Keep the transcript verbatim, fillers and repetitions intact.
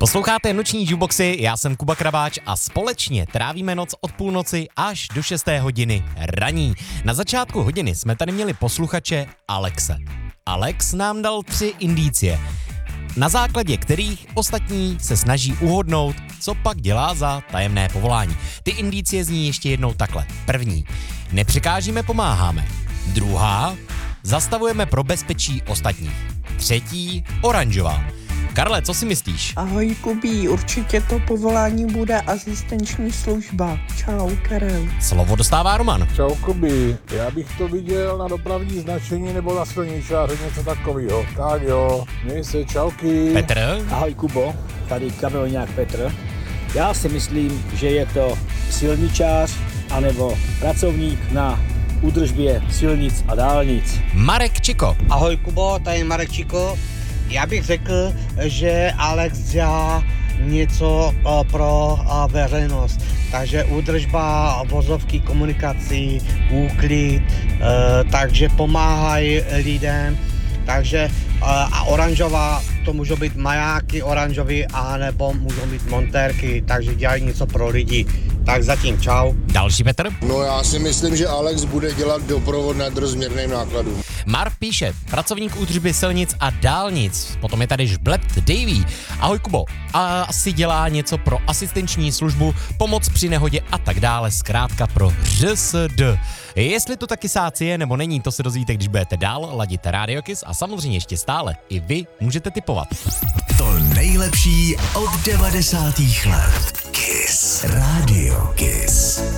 Posloucháte Noční jukeboxy, já jsem Kuba Krabáč a společně trávíme noc od půlnoci až do šesté hodiny raní. Na začátku hodiny jsme tady měli posluchače Alexe. Alex nám dal tři indicie, na základě kterých ostatní se snaží uhodnout, co pak dělá za tajemné povolání. Ty indicie zní ještě jednou takhle. První, nepřekážíme, pomáháme. Druhá, zastavujeme pro bezpečí ostatních. Třetí, oranžová. Karle, co si myslíš? Ahoj Kubí, určitě to povolání bude asistenční služba. Čau, Karel. Slovo dostává Roman. Čau Kubi, já bych to viděl na dopravní značení nebo na silničáře, něco takového. Tak jo, měj se, čauky. Petr? Ahoj Kubo, tady kamioňák Petr. Já si myslím, že je to silničář anebo pracovník na údržbě silnic a dálnic. Marek Čiko. Ahoj Kubo, tady Marek Čiko. Já bych řekl, že Alex dělá něco pro veřejnost, takže údržba vozovky, komunikací, úklid, takže pomáhají lidem, takže a oranžová, to můžou být majáky oranžový, anebo můžou být montérky, takže dělají něco pro lidi. Tak zatím čau. Další Petr? No já si myslím, že Alex bude dělat doprovod nadrozměrným nákladům. Mark píše, pracovník údržby silnic a dálnic. Potom je tady Žblept Davy. Ahoj Kubo, a asi dělá něco pro asistenční službu, pomoc při nehodě a tak dále, zkrátka pro ŘSD. Jestli to taky sáci je nebo není, to se dozvíte, když budete dál ladit Radio Kiss a samozřejmě ještě stále i vy můžete tipovat. To nejlepší od devadesátých let. Kiss. Radio Kiss.